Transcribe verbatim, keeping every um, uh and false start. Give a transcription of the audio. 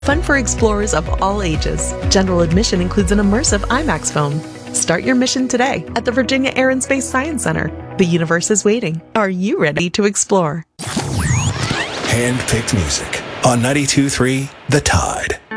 Fun for explorers of all ages. General admission includes an immersive IMAX film. Start your mission today at the Virginia Air and Space Science Center. The universe is waiting. Are you ready to explore? Hand-picked music on ninety-two point three The Tide.